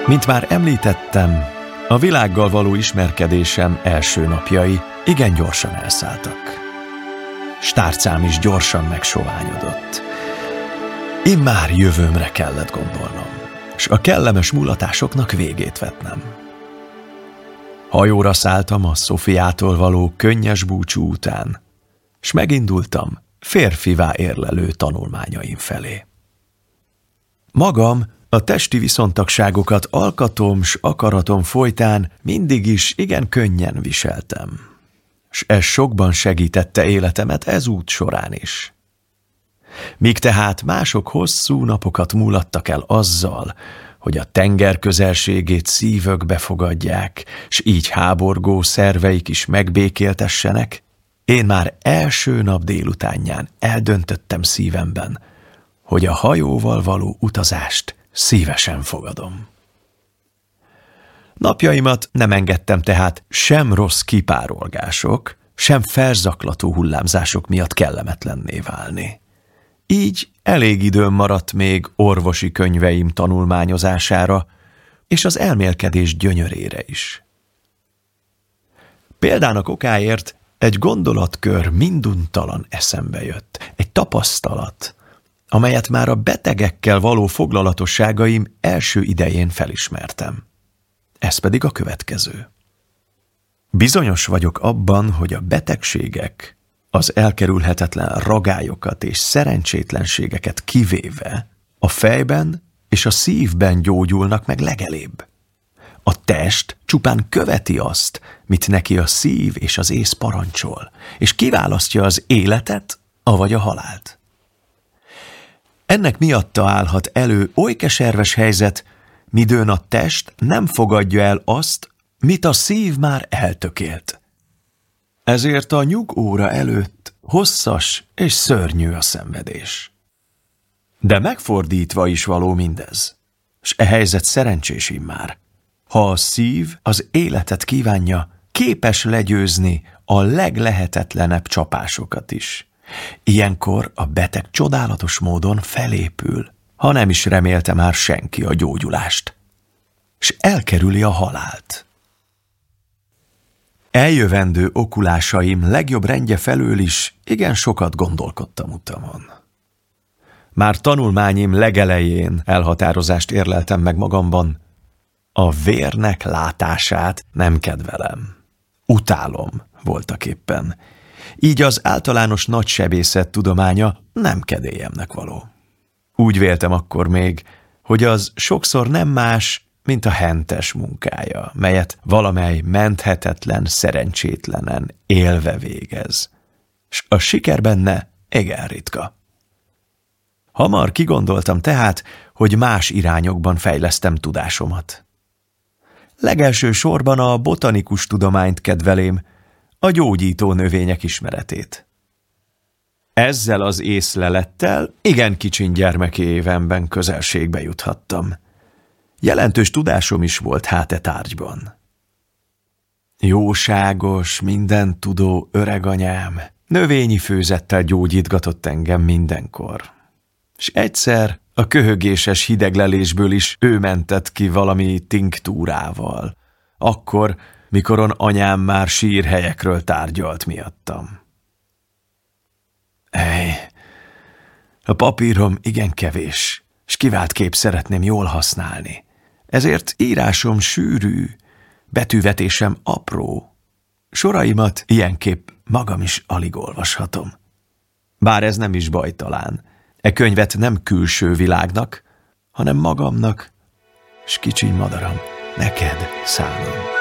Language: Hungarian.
Mint már említettem, a világgal való ismerkedésem első napjai igen gyorsan elszálltak. S tárcám is gyorsan megsoványodott. Immár jövőmre kellett gondolnom, s a kellemes mulatásoknak végét vetnem. Hajóra szálltam a Szofiától való könnyes búcsú után, s megindultam férfivá érlelő tanulmányaim felé. Magam a testi viszontagságokat alkatom s akaratom folytán mindig is igen könnyen viseltem, s ez sokban segítette életemet ez út során is. Míg tehát mások hosszú napokat múlattak el azzal, hogy a tenger közelségét szívükbe fogadják, s így háborgó szerveik is megbékéltessenek, én már első nap délutánján eldöntöttem szívemben, hogy a hajóval való utazást szívesen fogadom. Napjaimat nem engedtem tehát sem rossz kipárolgások, sem felzaklató hullámzások miatt kellemetlenné válni. Így elég időm maradt még orvosi könyveim tanulmányozására, és az elmélkedés gyönyörére is. Példának okáért egy gondolatkör minduntalan eszembe jött, egy tapasztalat, amelyet már a betegekkel való foglalatosságaim első idején felismertem. Ez pedig a következő. Bizonyos vagyok abban, hogy a betegségek, az elkerülhetetlen ragályokat és szerencsétlenségeket kivéve a fejben és a szívben gyógyulnak meg legelébb. A test csupán követi azt, mit neki a szív és az ész parancsol, és kiválasztja az életet, avagy a halált. Ennek miatta állhat elő oly keserves helyzet, midőn a test nem fogadja el azt, mit a szív már eltökélt. Ezért a nyugóra előtt hosszas és szörnyű a szenvedés. De megfordítva is való mindez, s e helyzet szerencsés immár. Ha a szív az életet kívánja, képes legyőzni a leglehetetlenebb csapásokat is. Ilyenkor a beteg csodálatos módon felépül, ha nem is remélte már senki a gyógyulást, s elkerüli a halált. Eljövendő okulásaim legjobb rendje felől is igen sokat gondolkodtam utamon. Már tanulmányim legelején elhatározást érleltem meg magamban, a vérnek látását nem kedvelem. Utálom voltaképpen. Így az általános nagysebészet tudománya nem kedélyemnek való. Úgy véltem akkor még, hogy az sokszor nem más, mint a hentes munkája, melyet valamely menthetetlen szerencsétlenen élve végez, s a siker benne igen ritka. Hamar kigondoltam tehát, hogy más irányokban fejlesztem tudásomat. Legelső sorban a botanikus tudományt kedvelém, a gyógyító növények ismeretét. Ezzel az észlelettel igen kicsin gyermeki évemben közelségbe juthattam. Jelentős tudásom is volt hát e tárgyban. Jóságos, mindentudó öreganyám növényi főzettel gyógyítgatott engem mindenkor. S egyszer a köhögéses hideglelésből is ő mentett ki valami tinktúrával, akkor, mikoron anyám már sírhelyekről tárgyalt miattam. A papírom igen kevés, s kivált kép szeretném jól használni. Ezért írásom sűrű, betűvetésem apró. Soraimat ilyenképp magam is alig olvashatom. Bár ez nem is baj talán. E könyvet nem külső világnak, hanem magamnak, s kicsiny madaram, neked szánom.